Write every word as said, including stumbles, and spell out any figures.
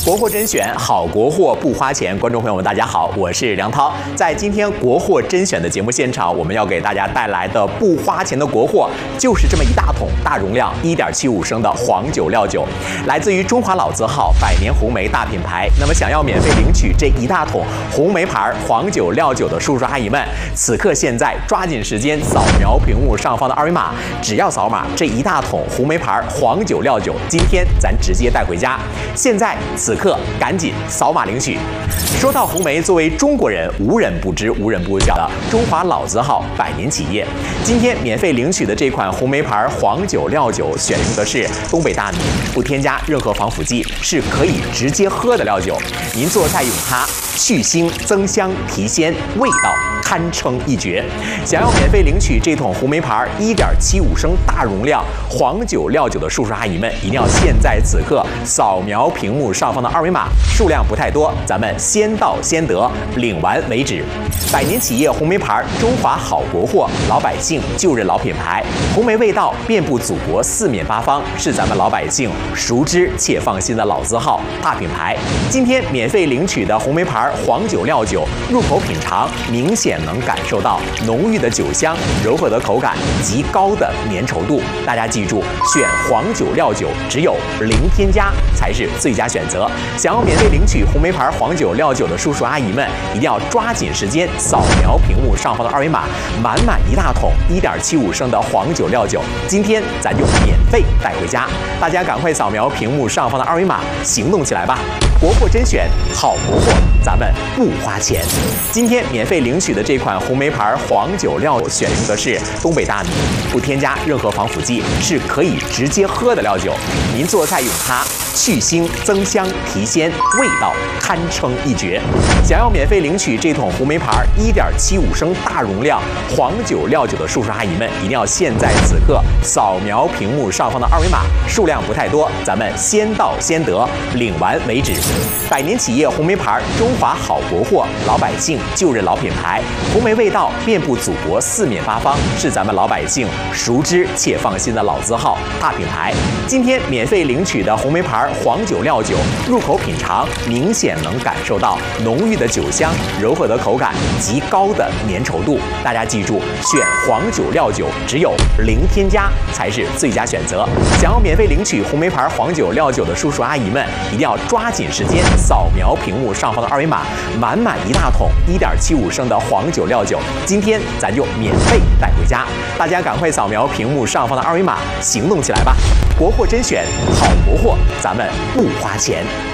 国货甄选，好国货不花钱。观众朋友们，大家好，我是梁涛。在今天国货甄选的节目现场，我们要给大家带来的不花钱的国货，就是这么一大桶大容量一点七五升的黄酒料酒，来自于中华老字号百年红梅大品牌。那么，想要免费领取这一大桶红梅牌黄酒料酒的叔叔阿姨们，此刻现在抓紧时间扫描屏幕上方的二维码，只要扫码，这一大桶红梅牌黄酒料酒，今天咱直接带回家。现在此刻赶紧扫码领取。说到红梅，作为中国人无人不知、无人不晓的中华老字号百年企业，今天免费领取的这款红梅牌黄酒料酒，选用的是东北大米，不添加任何防腐剂，是可以直接喝的料酒。您做菜用它，去腥增香提鲜，味道堪称一绝。想要免费领取这桶红梅牌一点七五升大容量黄酒料酒的叔叔阿姨们，一定要现在此刻扫描屏幕上方的二维码，数量不太多，咱们先到先得，领完为止。百年企业红梅牌，中华好国货，老百姓就认老品牌，红梅味道遍布祖国四面八方，是咱们老百姓熟知且放心的老字号大品牌。今天免费领取的红梅牌黄酒料酒，入口品尝明显能感受到浓郁的酒香，柔和的口感，极高的粘稠度。大家记住，选黄酒料酒只有零添加才是最佳选择。想要免费领取红梅牌黄酒料酒的叔叔阿姨们，一定要抓紧时间扫描屏幕上方的二维码，满满一大桶一点七五升的黄酒料酒，今天咱就免费带回家。大家赶快扫描屏幕上方的二维码，行动起来吧！国货甄选，好国货，咱们不花钱。今天免费领取的这款红梅牌黄酒料酒，选用的是东北大米，不添加任何防腐剂，是可以直接喝的料酒。您做菜用它，去腥增香提鲜，味道堪称一绝。想要免费领取这桶红梅牌一点七五升大容量黄酒料酒的叔叔阿姨们，一定要现在此刻扫描屏幕上方的二维码，数量不太多，咱们先到先得，领完为止。百年企业红梅牌，中华好国货，老百姓就认老品牌，红梅味道遍布祖国四面八方，是咱们老百姓熟知且放心的老字号大品牌。今天免费领取的红梅牌黄酒料酒，入口品尝明显能感受到浓郁的酒香，柔和的口感，极高的粘稠度。大家记住，选黄酒料酒只有零添加才是最佳选择。想要免费领取红梅牌黄酒料酒的叔叔阿姨们，一定要抓紧时间扫描屏幕上方的二维码，满满一大桶一点七五升的黄酒料酒，今天咱就免费带回家。大家赶快扫描屏幕上方的二维码，行动起来吧！国货甄选，好国货，咱们不花钱。